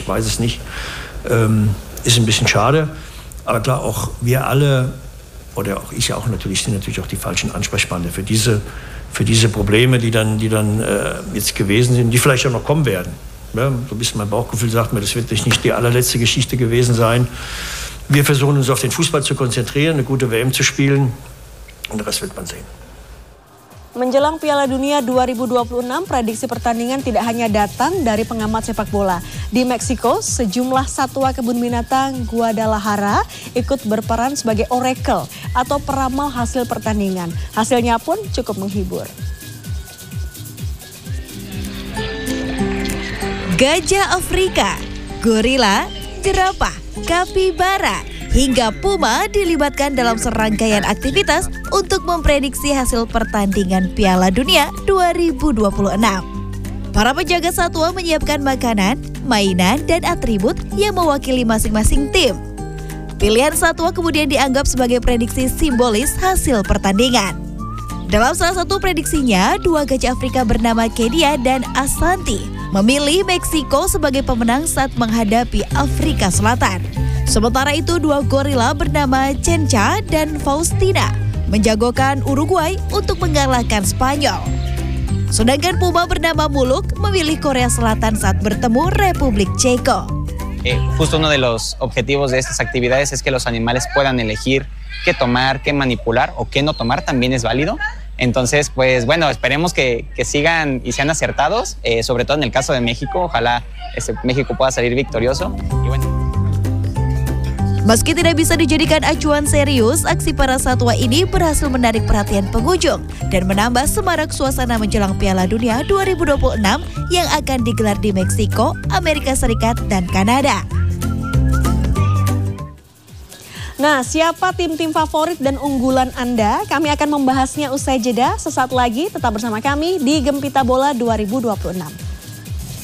ich weiß es nicht. Ist ein bisschen schade, aber klar, auch wir alle, oder auch ich auch natürlich, sind natürlich auch die falschen Ansprechpartner für diese Probleme, die dann jetzt gewesen sind, die vielleicht auch noch kommen werden. Ja, so ein bisschen mein Bauchgefühl sagt mir, das wird nicht die allerletzte Geschichte gewesen sein. Wir versuchen uns auf den Fußball zu konzentrieren, eine gute WM zu spielen und den Rest wird man sehen. Menjelang Piala Dunia 2026, prediksi pertandingan tidak hanya datang dari pengamat sepak bola. Di Meksiko, sejumlah satwa kebun binatang Guadalajara ikut berperan sebagai oracle atau peramal hasil pertandingan. Hasilnya pun cukup menghibur. Gajah Afrika, gorila, jerapah, kapibara, hingga puma dilibatkan dalam serangkaian aktivitas untuk memprediksi hasil pertandingan Piala Dunia 2026. Para penjaga satwa menyiapkan makanan, mainan, dan atribut yang mewakili masing-masing tim. Pilihan satwa kemudian dianggap sebagai prediksi simbolis hasil pertandingan. Dalam salah satu prediksinya, dua gajah Afrika bernama Kenia dan Asante memilih Meksiko sebagai pemenang saat menghadapi Afrika Selatan. Sementara itu, dua gorila bernama Chencha dan Faustina menjagokan Uruguay untuk mengalahkan Spanyol. Sedangkan puma bernama Muluk memilih Korea Selatan saat bertemu Republik Ceko. Justo uno de los objetivos de estas actividades es que los animales puedan elegir qué tomar, qué manipular o qué no tomar, también es válido. Entonces, pues bueno, esperemos que sigan y sean acertados, sobre todo en el caso de México. Ojalá México pueda salir victorioso. Y bueno. Meski tidak bisa dijadikan acuan serius, aksi para satwa ini berhasil menarik perhatian pengunjung dan menambah semarak suasana menjelang Piala Dunia 2026 yang akan digelar di Meksiko, Amerika Serikat, dan Kanada. Nah, siapa tim-tim favorit dan unggulan Anda? Kami akan membahasnya usai jeda. Sesaat lagi tetap bersama kami di Gempita Bola 2026.